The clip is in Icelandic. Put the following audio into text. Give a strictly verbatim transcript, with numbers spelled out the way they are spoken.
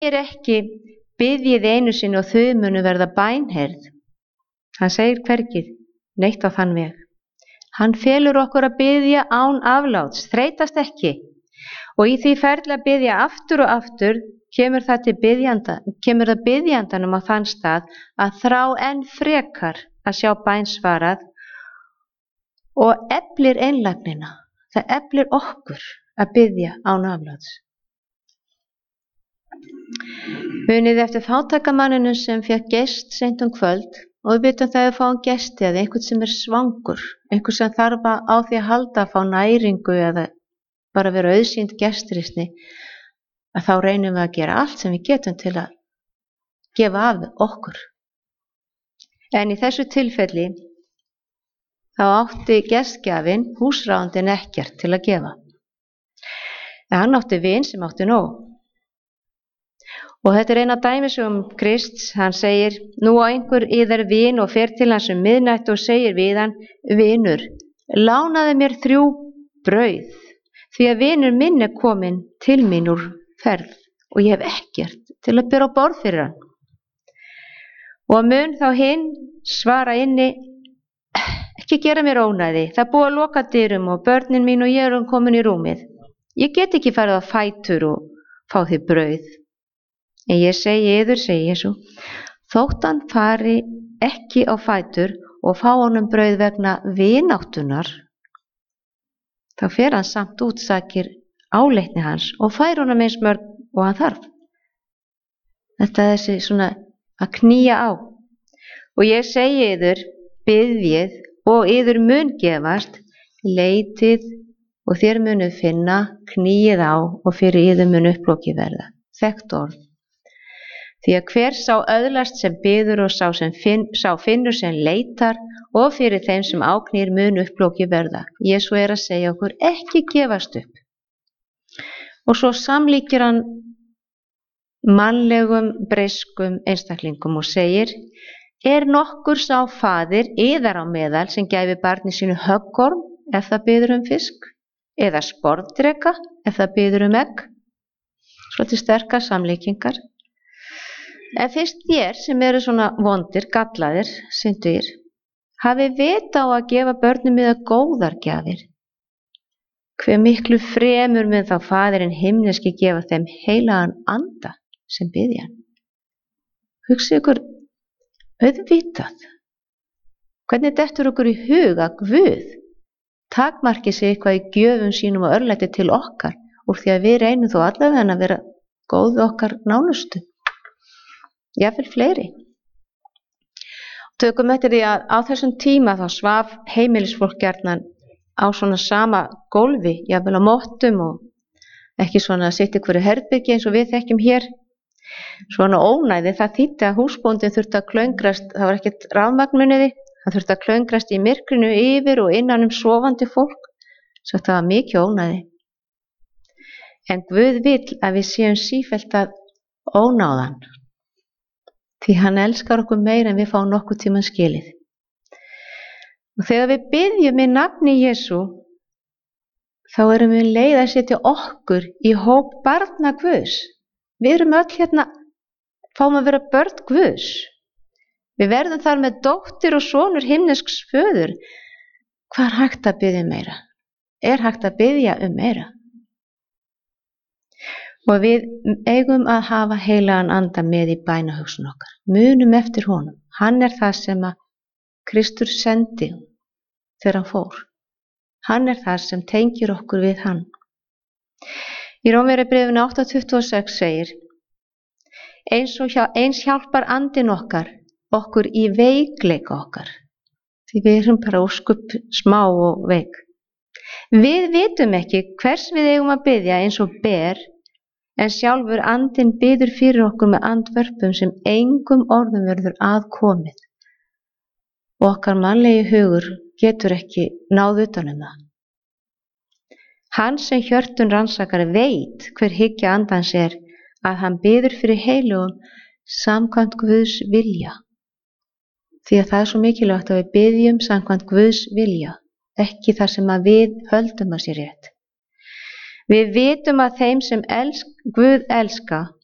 segir ekki biðjið einu sinni og þau munu verða bænheyrð. Hann segir hvergi neitt á þann veg. Hann felur okkur að biðja án afláts, þreytast ekki. Og í því ferli að biðja aftur og aftur kemur það til biðjanda, kemur það biðjandanum á þann stað að þrá enn frekar að sjá bæn svarað og eflir einlægnina. Það eflir okkur að biðja án afláts. Munið eftir fátækamanninum sem fékk gest seint um kvöld og við vitum það að fá hann gesti eða einhvern sem er svangur, einhvern sem þarf á því að halda að fá næringu eða bara vera auðsýnd gestrisni, að þá reynum við að gera allt sem við getum til að gefa af okkur. En í þessu tilfelli þá átti gestgjafinn, húsráðandinn, ekkert til að gefa. En hann átti vin sem átti nóg. Og þetta er eina dæmisögum Krists. Hann segir, nú á einhver yðar vin og fer til hans um miðnætti og segir við hann, vinur, lánaðu mér þrjú brauð, því að vinur minn er kominn til mín úr ferð og ég hef ekkert til að bera á borð fyrir hann. Og mun þá hinn svara inni, ekki gera mér ónæði, það búið að loka dyrum og börnin mín og ég erum komin í rúmið. Ég get ekki farið á fætur og fá þér brauð. En ég segi yður, segi Jesú, þótt hann fari ekki á fætur og fá honum brauð vegna vináttunar, þá fer hann samt út sakir áleitni hans og fær honum eins mörg og hann þarf. Þetta er þessi svona að knýja á. Og ég segi yður, biðjið og yður mun gefast, leitið og þér munuð finna, knýið á og fyrir yður mun upploki verða. Þekkt orð. Því að hver sá öðlast sem biður og sá, sem finn, sá finnur sem leitar og fyrir þeim sem áknýr mun upploki verða. Jesú er að segja okkur ekki gefast upp. Og svo samlíkir hann mannlegum, breyskum einstaklingum og segir, er nokkur sá faðir yðar á meðal sem gæfi barni sínu höggorm ef það biður um fisk, eða sporðdreka ef það biður um egg? Svolítið sterkar samlíkingar. En fyrst þér sem eru svona vondir, gallaðir, synduir, hafi vita á að gefa börnum yðar góðar gjafir. Hve miklu fremur mun þá faðirinn himneski gefa þeim heilagan anda sem biðja hann. Hugsið ykkur auðvitað. Hvernig dettur okkur í hug að Guð takmarki sig eitthvað í gjöfum sínum og örlæti til okkar úr því að við reynum þó allavega að vera góð við okkar nánustu. Jafnvel fleiri. Tökum eftir því að á þessum tíma þá svaf heimilisfólk gjarnan á svona sama gólfi, jafnvel á mottum og ekki svona að sitja ykkur í herbergi eins og við þekkjum hér. Svona ónæði, það þýddi að húsbóndinn þurfti að klöngrast, það var ekkert rafmagnmuniði, það þurfti að klöngrast í myrkrinu yfir og innan um sofandi fólk, svo það var mikið ónæði. En Guð vill að við séum sífellt að ónáðan. Því hann elskar okkur meira en við fáum nokkuð tíman skilið. Og þegar við biðjum í nafni Jesú, þá erum við leið að setja okkur í hóp barna Guðs. Við erum öll hérna, fáum að vera börn Guðs. Við verðum þar með dóttir og sonur himnesks föður. Hvað er hægt að biðja meira? Er hægt að biðja um meira? Og við eigum að hafa heilagan anda með í bænahugsun okkar. Munum eftir honum. Hann er það sem að Kristur sendi þegar hann fór. Hann er það sem tengir okkur við hann. Í Rómverjabréfinu átta tuttugu og sex segir, eins, og hjá, eins hjálpar andinn okkar, okkur í veikleika okkar. Því við erum bara óskup smá og veik. Við vitum ekki hvers við eigum að biðja eins og ber, en sjálfur andinn biður fyrir okkur með andvörpum sem engum orðum verður aðkomið. Og okkar mannlegi hugur getur ekki náð utan um það. Hann sem hjörtun rannsakar veit hver hyggja andans er að hann biður fyrir heilugum samkvæmt Guðs vilja. Því að það er svo mikilvægt að við biðjum samkvæmt Guðs vilja, ekki þar sem að við höldum að sé rétt. Við vitum að þeim sem elsk, Guð elska,